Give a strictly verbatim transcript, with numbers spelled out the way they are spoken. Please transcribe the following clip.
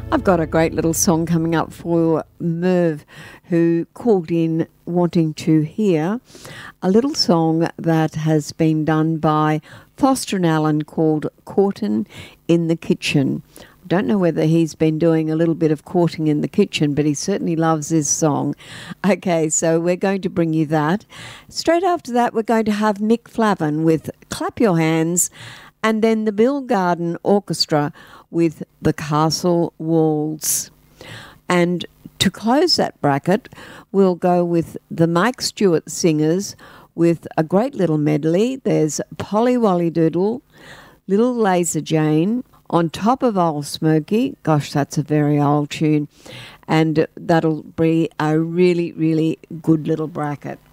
I've got a great little song coming up for Merv, who called in wanting to hear a little song that has been done by Foster and Allen called Courtin' in the Kitchen. I don't know whether he's been doing a little bit of courting in the kitchen, but he certainly loves this song. Okay, so we're going to bring you that. Straight after that, we're going to have Mick Flavin with Clap Your Hands, and then the Bill Garden Orchestra with The Castle Walls. And to close that bracket, we'll go with the Mike Stewart Singers with a great little medley. There's Polly Wolly Doodle, Little Laser Jane, On Top of Old Smoky. Gosh, that's a very old tune. And that'll be a really, really good little bracket.